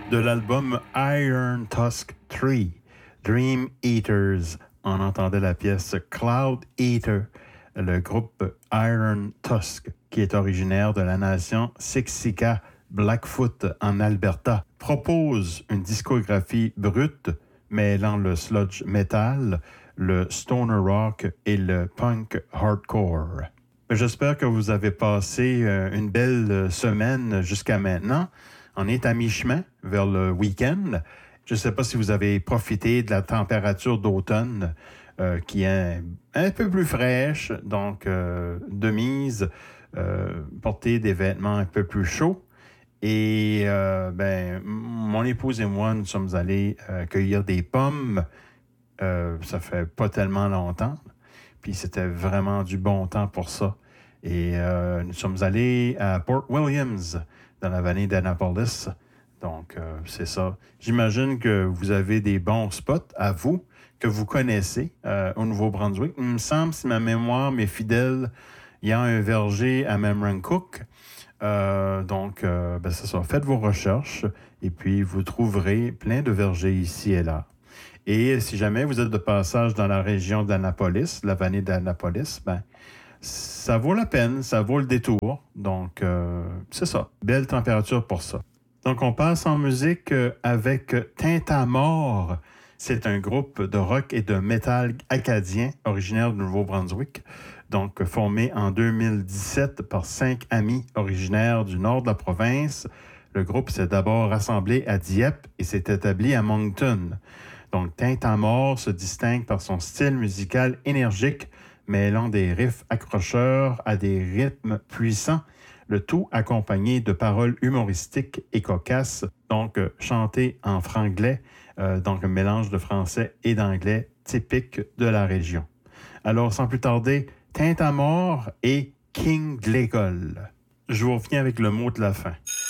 de l'album Iron Tusk 3, Dream Eaters. On entendait la pièce Cloud Eater, le groupe Iron Tusk, qui est originaire de la nation Siksika Blackfoot en Alberta, propose une discographie brute mêlant le sludge metal, le stoner rock et le punk hardcore. J'espère que vous avez passé une belle semaine jusqu'à maintenant. On est à mi-chemin vers le week-end. Je ne sais pas si vous avez profité de la température d'automne qui est un peu plus fraîche, donc de mise, porter des vêtements un peu plus chauds. Et mon épouse et moi, nous sommes allés cueillir des pommes. Ça fait pas tellement longtemps. Puis c'était vraiment du bon temps pour ça. Et nous sommes allés à Port Williams, dans la vallée d'Annapolis. Donc, c'est ça. J'imagine que vous avez des bons spots à vous, que vous connaissez au Nouveau-Brunswick. Il me semble, si ma mémoire m'est fidèle, il y a un verger à Memramcook. C'est ça. Faites vos recherches et puis vous trouverez plein de vergers ici et là. Et si jamais vous êtes de passage dans la région d'Annapolis, la vallée d'Annapolis, ça vaut la peine, ça vaut le détour. Donc, c'est ça. Belle température pour ça. Donc, on passe en musique avec Tintamore. C'est un groupe de rock et de métal acadien originaire du Nouveau-Brunswick. Donc, formé en 2017 par 5 amis originaires du nord de la province. Le groupe s'est d'abord rassemblé à Dieppe et s'est établi à Moncton. Donc, Tintamore se distingue par son style musical énergique, mêlant des riffs accrocheurs à des rythmes puissants, le tout accompagné de paroles humoristiques et cocasses, donc chantées en franglais, donc un mélange de français et d'anglais typique de la région. Alors, sans plus tarder, Tintamore et King de l'école. Je vous reviens avec le mot de la fin.